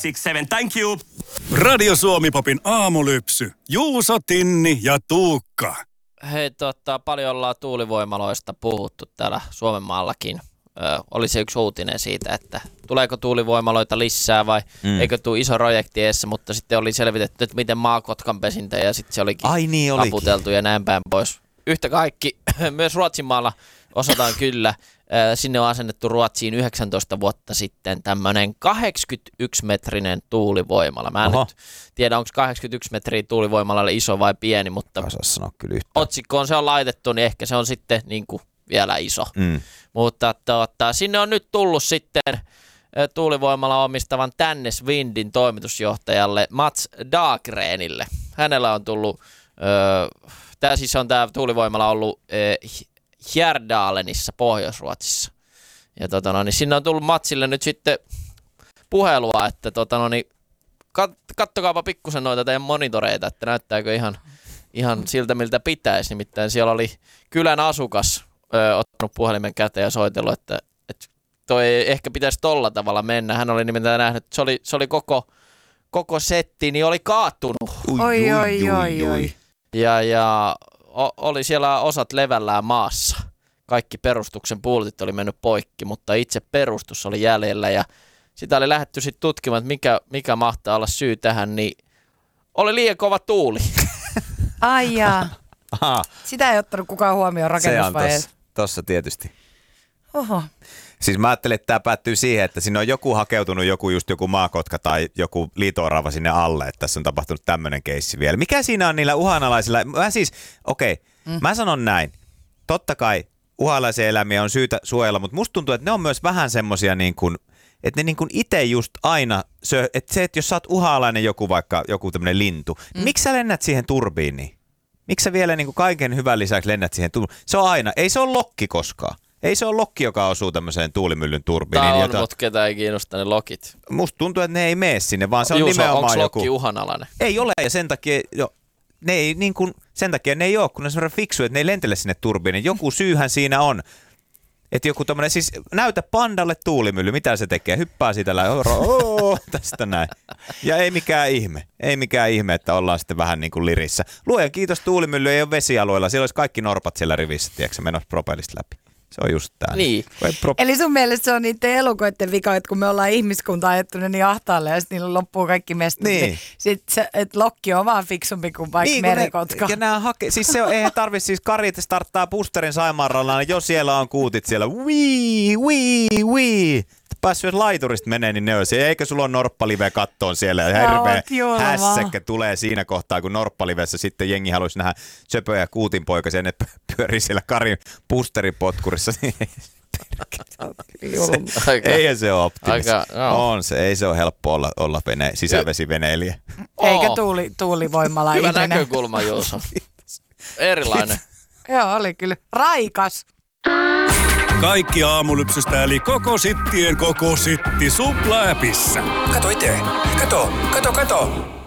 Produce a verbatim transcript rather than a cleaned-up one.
six seven. Thank you. Radio Suomi-popin aamulypsy. Juuso, Tinni ja Tuukka. Hei, tota, paljon ollaan tuulivoimaloista puhuttu täällä Suomenmaallakin. Ö, oli se yksi uutinen siitä, että tuleeko tuulivoimaloita lisää vai mm. eikö tule iso projekti eessä, mutta sitten oli selvitetty, että miten maakotkan pesintä ja sitten se olikin Ai niin, taputeltu ja näin päin pois. Yhtä kaikki, myös Ruotsinmaalla osataan kyllä. Sinne on asennettu Ruotsiin yhdeksäntoista vuotta sitten tämmöinen kahdeksankymmentäyksi-metrinen tuulivoimala. Mä en Oho. nyt tiedä, onko kahdeksankymmentäyksi metriä tuulivoimalalle iso vai pieni, mutta otsikkoon se on laitettu, niin ehkä se on sitten niin kuin vielä iso. Mm. Mutta tuota, sinne on nyt tullut sitten tuulivoimala omistavan Tännes Windin toimitusjohtajalle Mats Dahlgrenille. Hänellä on tullut, äh, tämä siis on tämä tuulivoimala ollut äh, Hjärdalenissa Pohjois-Ruotsissa. Ja tota no, niin sinne on tullut Matsille nyt sitten puhelua, että tota no, niin kat- kattokaapa pikkusen noita teidän monitoreita, että näyttääkö ihan, ihan siltä miltä pitäisi. Nimittäin siellä oli kylän asukas ö, ottanut puhelimen käteen ja soitellut, että, että toi ehkä pitäisi tolla tavalla mennä. Hän oli nimittäin nähnyt, että se oli, se oli koko, koko setti, niin oli kaatunut. Oi, oi, oi, oi. Ja, ja o, oli siellä osat levällään maassa. Kaikki perustuksen pultit oli mennyt poikki, mutta itse perustus oli jäljellä ja sitä oli lähdetty sitten tutkimaan, että mikä, mikä mahtaa olla syy tähän, niin oli liian kova tuuli. Ai jaa. Sitä ei ottanut kukaan huomioon rakennusvaiheessa. Se on tossa tietysti. Oho. Siis mä ajattelin, että tämä päättyy siihen, että sinne on joku hakeutunut, joku just joku maakotka tai joku liito-orava sinne alle, että tässä on tapahtunut tämmöinen keissi vielä. Mikä siinä on niillä uhanalaisilla? Mä siis, okei, okay, mm. mä sanon näin. Totta kai uhanalaisia eläimiä on syytä suojella, mutta musta tuntuu, että ne on myös vähän semmosia niin kuin, että ne niin kuin itse just aina, että se, että jos sä oot uhanalainen joku vaikka, joku tämmöinen lintu, mm. niin miksi sä lennät siihen turbiiniin? Miksi sä vielä niin kuin kaiken hyvän lisäksi lennät siihen turbiiniin? Se on aina, ei se ole lokki koskaan. Ei se ole lokki, joka osuu tämmöiseen tuulimyllyn turbiiniin. Tämä on, jota... mutta ketä ei kiinnosta ne lokit. Musta tuntuu, että ne ei mene sinne, vaan se on Juuso, nimenomaan onko joku... lokki uhanalainen? Ei ole, ja sen takia... Jo... Ne ei niin kuin, sen takia ne ei ole, kun ne on semmoinen fiksu, että ne ei lentele sinne turbiiniin. Joku syyhän siinä on. Että joku tommoinen, siis näytä pandalle tuulimylly, mitä se tekee? Hyppää siitä lähe, oh, tästä näin. Ja ei mikään ihme, ei mikään ihme, että ollaan sitten vähän niin kuin lirissä. Luojan kiitos, tuulimylly ei ole vesialueella, siellä olisi kaikki norpat siellä rivissä, tiedätkö, menossa propellista läpi. Se on just tää. Niin. Pro... Eli sun mielestä se on niiden elukoiden vika, että kun me ollaan ihmiskunta ajettu ne niin ahtaalle ja sitten niillä loppuu kaikki mestat. Niin. Sitten se, että lokki on vaan fiksumpi kuin vaikka niin, merikotka. Ne, ja nää hake... Siis se on, eihän tarvitse, siis Karit starttaa boosterin Saimaanrannalla, niin jos siellä on kuutit siellä, wii, wii, wii. Päässyt, jos laiturista menee, niin ne on siellä. Eikö sulla ole norppalive kattoon siellä? Ja hirveä hässäkkä tulee siinä kohtaa, kun norppalivessä sitten jengi haluaisi nähdä söpöjä ja kuutinpoikasia, ne pyörii siellä Karin boosteripotkurissa. Se, eihän se ole optimista. No. On se, ei se ole helppo olla, olla vene, sisävesiveneilijä. Eikä tuuli, tuulivoimala. Hyvä näkökulma, Juuso. Erilainen. Joo, oli kyllä. Raikas. Kaikki aamulypsystä eli koko sittien koko sitti Supla-äpissä. Kato itse. Kato, kato, kato.